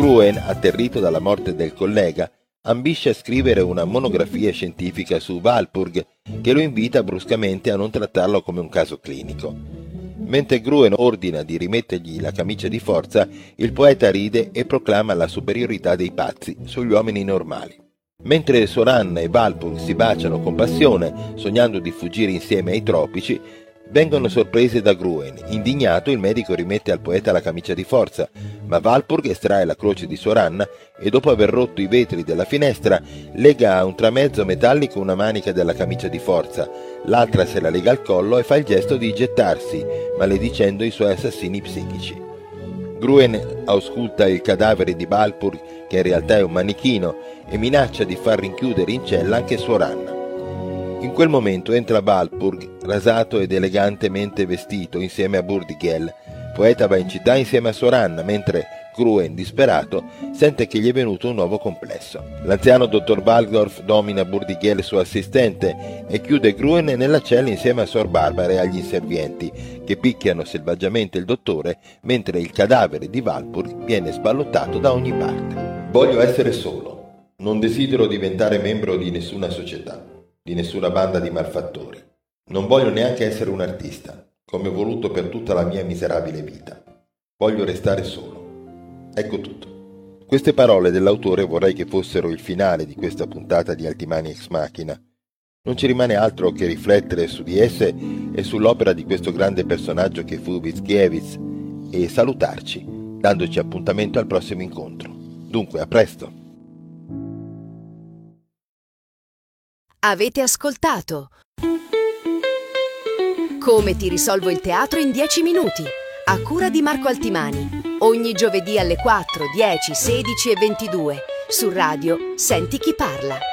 Gruen, atterrito dalla morte del collega, ambisce a scrivere una monografia scientifica su Walpurg, che lo invita bruscamente a non trattarlo come un caso clinico. Mentre Gruen ordina di rimettergli la camicia di forza, il poeta ride e proclama la superiorità dei pazzi sugli uomini normali. Mentre Soranna e Walpurg si baciano con passione, sognando di fuggire insieme ai tropici, vengono sorprese da Gruen. Indignato, il medico rimette al poeta la camicia di forza, ma Walpurg estrae la croce di Soranna e, dopo aver rotto i vetri della finestra, lega a un tramezzo metallico una manica della camicia di forza, l'altra se la lega al collo e fa il gesto di gettarsi, maledicendo i suoi assassini psichici. Gruen ausculta il cadavere di Walpurg, che in realtà è un manichino, e minaccia di far rinchiudere in cella anche Soranna. In quel momento entra Walpurg, rasato ed elegantemente vestito, insieme a Burdigel. Poeta va in città insieme a Soranna, mentre Gruen, disperato, sente che gli è venuto un nuovo complesso. L'anziano dottor Waldorf domina Burdigel, suo assistente, e chiude Gruen nella cella insieme a Sor Barbara e agli inservienti, che picchiano selvaggiamente il dottore, mentre il cadavere di Walpurg viene sballottato da ogni parte. Voglio essere solo. Non desidero diventare membro di nessuna società, di nessuna banda di malfattori. Non voglio neanche essere un artista, come ho voluto per tutta la mia miserabile vita. Voglio restare solo. Ecco tutto. Queste parole dell'autore vorrei che fossero il finale di questa puntata di Altimani Ex Machina. Non ci rimane altro che riflettere su di esse e sull'opera di questo grande personaggio che fu Mickiewicz e salutarci, dandoci appuntamento al prossimo incontro. Dunque, a presto! Avete ascoltato Come ti risolvo il teatro in 10 minuti, a cura di Marco Altimani, ogni giovedì alle 4, 10, 16 e 22 su Radio Senti chi parla.